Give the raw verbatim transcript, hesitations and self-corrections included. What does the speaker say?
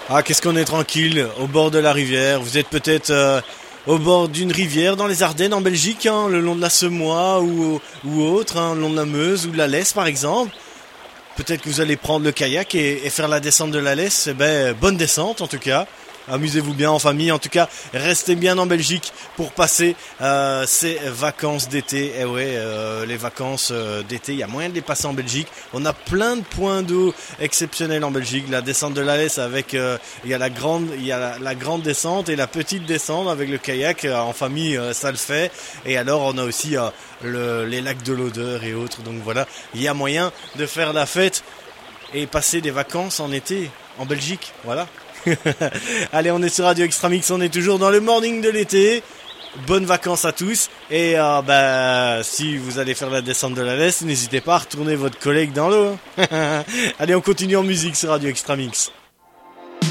Ah, qu'est-ce qu'on est tranquille, au bord de la rivière. Vous êtes peut-être euh, au bord d'une rivière dans les Ardennes en Belgique, hein, le long de la Semois ou, ou autre, hein, le long de la Meuse ou de la Lesse par exemple. Peut-être que vous allez prendre le kayak et, et faire la descente de la Lesse. Eh ben, bonne descente en tout cas. Amusez-vous bien en famille. En tout cas, restez bien en Belgique pour passer euh, ces vacances d'été. Eh ouais, euh, les vacances euh, d'été, il y a moyen de les passer en Belgique. On a plein de points d'eau exceptionnels en Belgique. La descente de la Lesse avec, euh, il y a la grande, il y a la, la grande descente et la petite descente avec le kayak euh, en famille, euh, ça le fait. Et alors, on a aussi euh, le, les lacs de l'Odeur et autres. Donc voilà, il y a moyen de faire la fête et passer des vacances en été en Belgique. Voilà. Allez, on est sur Radio Extramix, on est toujours dans le morning de l'été. Bonnes vacances à tous. Et euh, bah, si vous allez faire la descente de la Lesse, n'hésitez pas à retourner votre collègue dans l'eau. Allez, on continue en musique sur Radio Extramix.